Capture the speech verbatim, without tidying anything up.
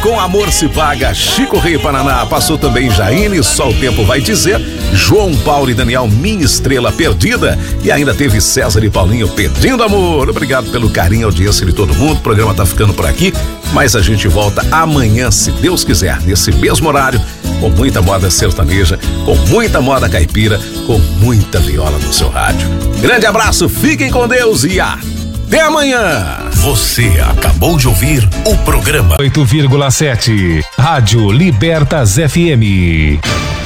com Amor Se Paga, Chico Rei Paraná, passou também Jaine, Só o Tempo Vai Dizer, João Paulo e Daniel, Minha Estrela Perdida, e ainda teve César e Paulinho, Pedindo Amor. Obrigado pelo carinho e audiência de todo mundo, o programa tá ficando por aqui, mas a gente volta amanhã, se Deus quiser, nesse mesmo horário, com muita moda sertaneja, com muita moda caipira, com muita viola no seu rádio. Grande abraço, fiquem com Deus e até amanhã. Você acabou de ouvir o programa oito vírgula sete Rádio Libertas F M.